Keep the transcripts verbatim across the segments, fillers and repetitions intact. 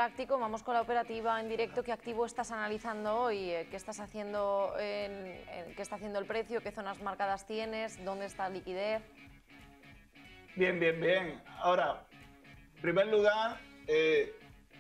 práctico, vamos con la operativa en directo. ¿Qué activo estás analizando hoy? ¿Qué estás haciendo en, en, qué está haciendo el precio? ¿Qué zonas marcadas tienes? ¿Dónde está liquidez? Bien, bien, bien. Ahora, en primer lugar, eh,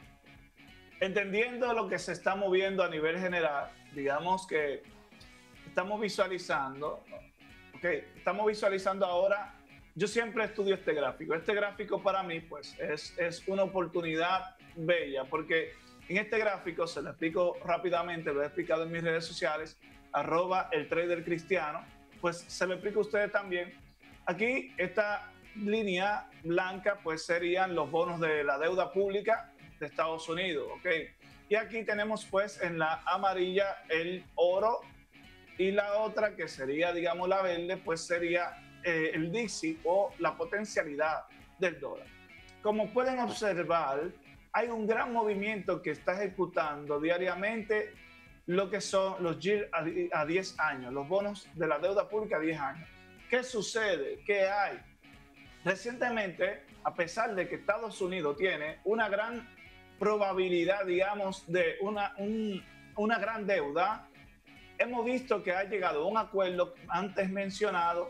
entendiendo lo que se está moviendo a nivel general, digamos que estamos visualizando, ok, estamos visualizando ahora, yo siempre estudio este gráfico. Este gráfico para mí, pues, es, es una oportunidad bella, porque en este gráfico, se lo explico rápidamente, lo he explicado en mis redes sociales, arroba el trader cristiano, pues se lo explico a ustedes también. Aquí, esta línea blanca, pues serían los bonos de la deuda pública de Estados Unidos, ok. Y aquí tenemos, pues, en la amarilla el oro, y la otra, que sería, digamos, la verde, pues sería eh, el D X Y o la potencialidad del dólar. Como pueden observar, hay un gran movimiento que está ejecutando diariamente lo que son los yield a diez años, los bonos de la deuda pública a diez años. ¿Qué sucede? ¿Qué hay? Recientemente, a pesar de que Estados Unidos tiene una gran probabilidad, digamos, de una, un, una gran deuda, hemos visto que ha llegado a un acuerdo antes mencionado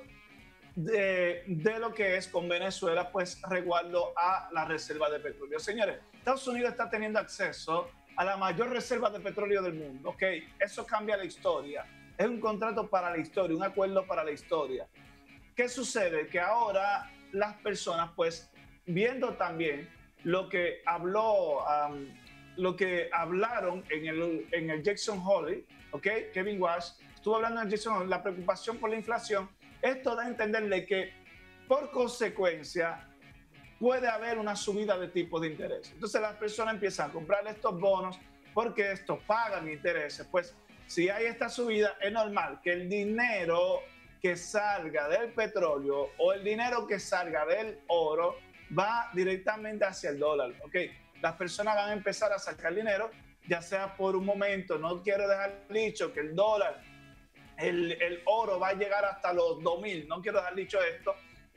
de, de lo que es con Venezuela, pues resguardo a la reserva de petróleo. Señores, Estados Unidos está teniendo acceso a la mayor reserva de petróleo del mundo, ¿ok? Eso cambia la historia. Es un contrato para la historia, un acuerdo para la historia. ¿Qué sucede? Que ahora las personas, pues, viendo también lo que habló, um, lo que hablaron en el, en el Jackson Hole, ¿ok? Kevin Walsh estuvo hablando en Jackson Hole, la preocupación por la inflación. Esto da a entenderle que, por consecuencia, puede haber una subida de tipos de interés. Entonces las personas empiezan a comprar estos bonos porque estos pagan intereses. Pues si hay esta subida, es normal que el dinero que salga del petróleo o el dinero que salga del oro va directamente hacia el dólar, ¿ok? Las personas van a empezar a sacar dinero, ya sea por un momento. No quiero dejar dicho que el dólar, el, el oro va a llegar hasta los dos mil, no quiero dejar dicho esto.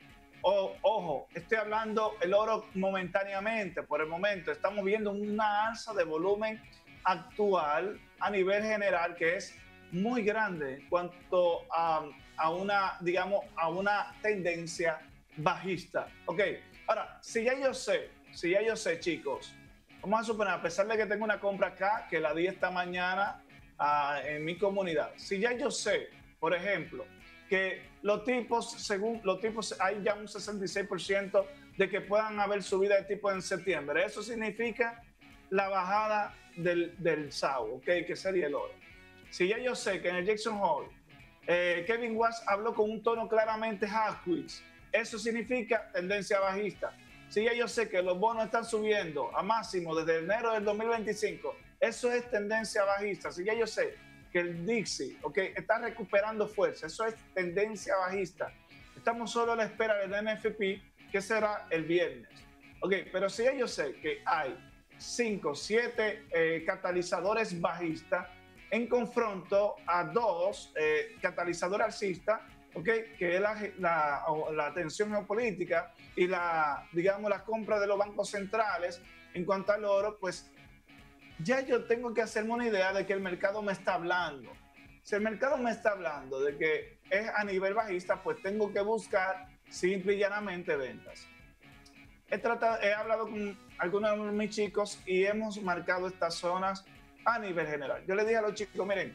O, ojo, estoy hablando el oro momentáneamente, por el momento. Estamos viendo una alza de volumen actual a nivel general que es muy grande en cuanto a, a una, digamos, a una tendencia bajista. Ok, ahora, si ya yo sé, si ya yo sé, chicos, vamos a suponer, a pesar de que tengo una compra acá, que la di esta mañana uh, en mi comunidad, si ya yo sé, por ejemplo, que los tipos, según los tipos, hay ya un sesenta y seis por ciento de que puedan haber subida de tipos en septiembre. Eso significa la bajada del, del S A U, ¿okay? Que sería el oro. Si ya yo sé que en el Jackson Hole eh, Kevin Walsh habló con un tono claramente hawkish, eso significa tendencia bajista. Si ya yo sé que los bonos están subiendo a máximo desde enero del dos mil veinticinco, eso es tendencia bajista. Si ya yo sé que el D X Y, okay, está recuperando fuerza, eso es tendencia bajista. Estamos solo a la espera del N F P, que será el viernes. Okay, pero si ya yo sé que hay cinco, siete eh, catalizadores bajistas en confronto a dos eh, catalizadores alcistas, okay, que es la, la, la tensión geopolítica y la, digamos, la compra de los bancos centrales en cuanto al oro, pues ya yo tengo que hacerme una idea de que el mercado me está hablando. Si el mercado me está hablando de que es a nivel bajista, pues tengo que buscar simple y llanamente ventas. He, tratado, he hablado con algunos de mis chicos y hemos marcado estas zonas a nivel general. Yo le dije a los chicos, miren,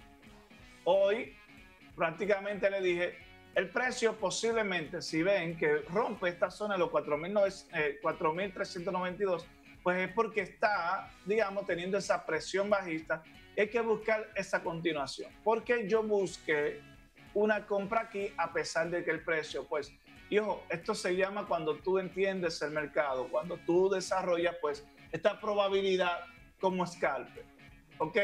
hoy prácticamente le dije, el precio posiblemente, si ven que rompe esta zona de los cuatro mil trescientos noventa y dos, pues es porque está, digamos, teniendo esa presión bajista. Hay que buscar esa continuación. Porque yo busqué una compra aquí a pesar de que el precio, pues, y ojo, esto se llama cuando tú entiendes el mercado, cuando tú desarrollas, pues, esta probabilidad como scalper. Ok,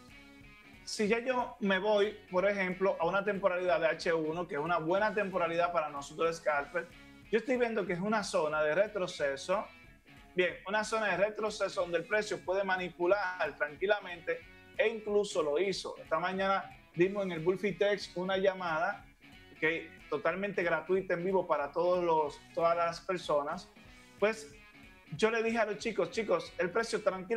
si ya yo me voy, por ejemplo, a una temporalidad de H uno, que es una buena temporalidad para nosotros scalper, yo estoy viendo que es una zona de retroceso. Bien, una zona de retroceso donde el precio puede manipular tranquilamente e incluso lo hizo. Esta mañana dimos en el Bullfitex una llamada que totalmente gratuita en vivo para todos los, todas las personas. Pues yo le dije a los chicos, chicos, el precio tranquilo